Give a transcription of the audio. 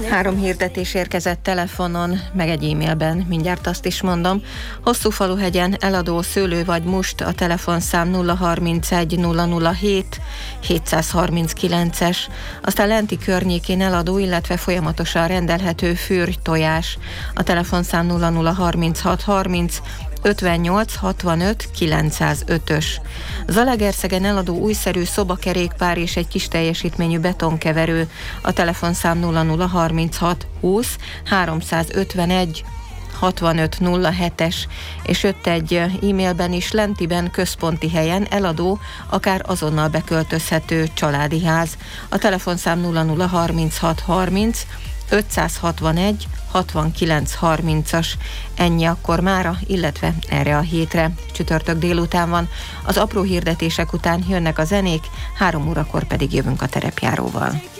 3 hirdetés érkezett telefonon, meg egy e-mailben, mindjárt azt is mondom. Hosszúfaluhegyen eladó szőlő vagy must, a telefonszám 031 007 739-es. Aztán Lenti környékén eladó, illetve folyamatosan rendelhető fürgy tojás, a telefonszám 0036 30 58 65 905-ös. Zalaegerszegen eladó újszerű szobakerékpár és egy kis teljesítményű betonkeverő, a telefonszám 0036 20 351 6507-es, és jött egy e-mailben is: Lentiben központi helyen eladó, akár azonnal beköltözhető családi ház, a telefonszám 0036 30 561 6930-as. Ennyi akkor mára, illetve erre a hétre. Csütörtök délután van. Az apró hirdetések után jönnek a zenék, 3 órakor pedig jövünk a terepjáróval.